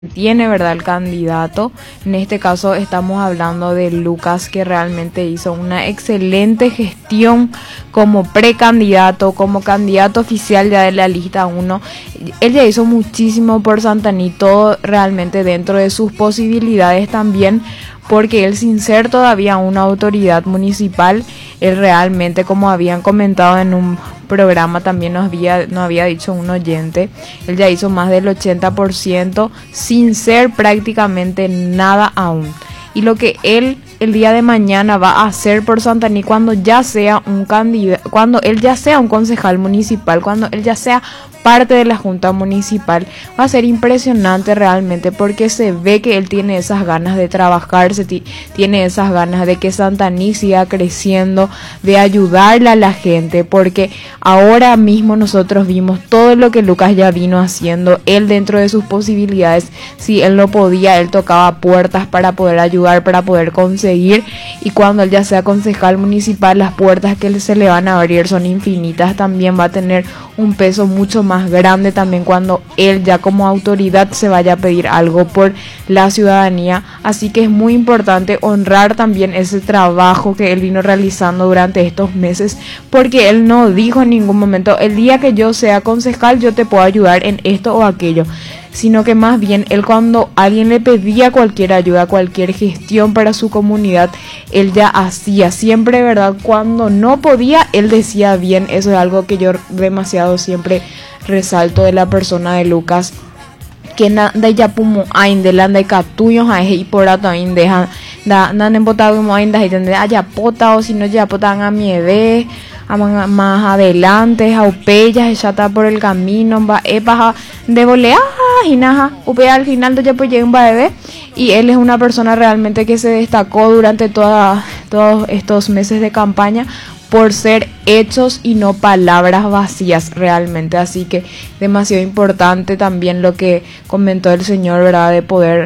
tiene, ¿verdad?, el candidato. En este caso estamos hablando de Lucas, que realmente hizo una excelente gestión como precandidato, como candidato oficial ya de la lista 1. Él ya hizo muchísimo por Santaní, todo realmente dentro de sus posibilidades también, porque él, sin ser todavía una autoridad municipal, él realmente, como habían comentado en un programa, también nos había dicho un oyente, él ya hizo más del 80% sin ser prácticamente nada aún. Y lo que él el día de mañana va a hacer por Santaní, cuando ya sea un candidato, cuando él ya sea un concejal municipal, cuando él ya sea parte de la junta municipal, va a ser impresionante realmente, porque se ve que él tiene esas ganas de trabajar, tiene esas ganas de que Santaní siga creciendo, de ayudarle a la gente, porque ahora mismo nosotros vimos todo lo que Lucas ya vino haciendo, él dentro de sus posibilidades. Si él no podía, él tocaba puertas para poder ayudar, para poder conseguir, y cuando él ya sea concejal municipal, las puertas que se le van a abrir son infinitas. También va a tener un peso mucho más grande también cuando él ya como autoridad se vaya a pedir algo por la ciudadanía. Así que es muy importante honrar también ese trabajo que él vino realizando durante estos meses, porque él no dijo en ningún momento: el día que yo sea concejal yo te puedo ayudar en esto o aquello, sino que más bien él, cuando alguien le pedía cualquier ayuda, cualquier gestión para su comunidad, él ya hacía siempre, ¿verdad? Cuando no podía, él decía bien. Eso es algo que yo demasiado siempre resalto de la persona de Lucas, que nada ya pumo ainda landa catuyos y por ato ainda dan embotado ainda y tendré allá pota, o si no ya potan a miede más adelante a upellas ya está por el camino va epa de volea y nada upe al final ya pues llega un bebé. Y él es una persona realmente que se destacó durante todos estos meses de campaña por ser hechos y no palabras vacías realmente. Así que demasiado importante también lo que comentó el señor, ¿verdad?, de poder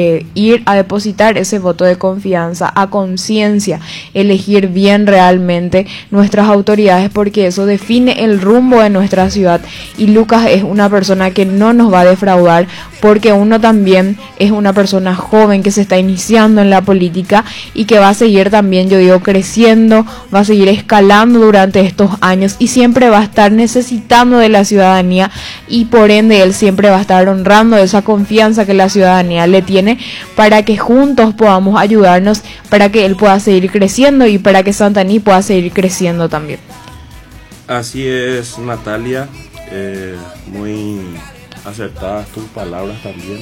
ir a depositar ese voto de confianza a conciencia, elegir bien realmente nuestras autoridades, porque eso define el rumbo de nuestra ciudad. Y Lucas es una persona que no nos va a defraudar, porque uno también es una persona joven que se está iniciando en la política y que va a seguir también, yo digo, creciendo, va a seguir escalando durante estos años y siempre va a estar necesitando de la ciudadanía, y por ende él siempre va a estar honrando esa confianza que la ciudadanía le tiene, para que juntos podamos ayudarnos, para que él pueda seguir creciendo y para que Santaní pueda seguir creciendo también. Así es, Natalia, muy acertadas tus palabras también.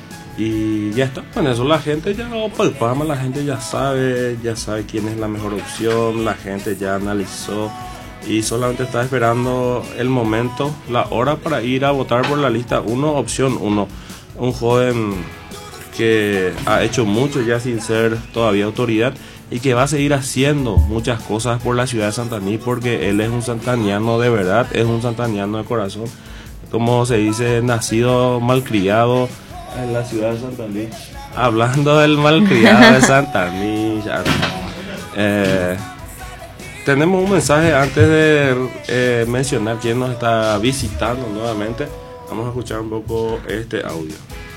Y ya está, con eso la gente ya no palpama, la gente ya sabe quién es la mejor opción, la gente ya analizó y solamente está esperando el momento, la hora para ir a votar por la lista 1, opción 1. Un joven que ha hecho mucho ya sin ser todavía autoridad y que va a seguir haciendo muchas cosas por la ciudad de Santaní, porque él es un santaniano de verdad, es un santaniano de corazón, como se dice, nacido malcriado en la ciudad de Santaní. Hablando del malcriado de Santaní, tenemos un mensaje antes de mencionar quién nos está visitando nuevamente. Vamos a escuchar un poco este audio.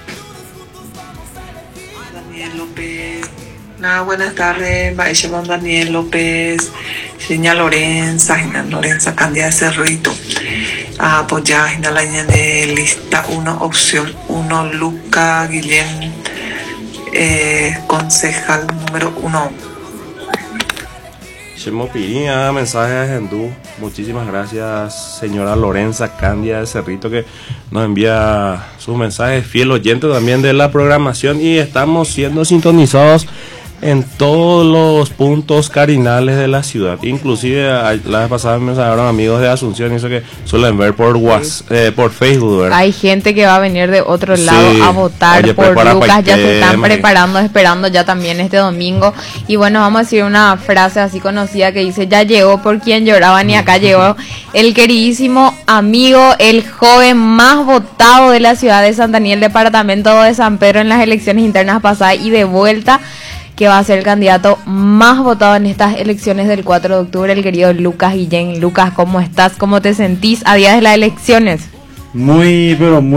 Daniel López. Buenas tardes, Baixemón Daniel López, señora Lorenza Candia de Cerrito, a apoyar en la línea de lista 1, opción 1, Luca Guillén, concejal número 1. Chemo Pirinha, mensajes en Du. Muchísimas gracias, señora Lorenza Candia de Cerrito, que nos envía sus mensajes, fiel oyente también de la programación, y estamos siendo sintonizados en todos los puntos cardinales de la ciudad. Inclusive la vez pasada me mensajaron amigos de Asunción y eso que suelen ver por por Facebook, ¿verdad? Hay gente que va a venir de otro lado a votar. Oye, por Lucas, ya se están preparando, esperando ya también este domingo. Y bueno, vamos a decir una frase así conocida que dice: ya llegó por quien lloraban, y acá llegó el queridísimo amigo, el joven más votado de la ciudad de Santaní, el departamento de San Pedro, en las elecciones internas pasadas y de vuelta, que va a ser el candidato más votado en estas elecciones del 4 de octubre, el querido Lucas Guillén. Lucas, ¿cómo estás? ¿Cómo te sentís a días de las elecciones? Muy, pero muy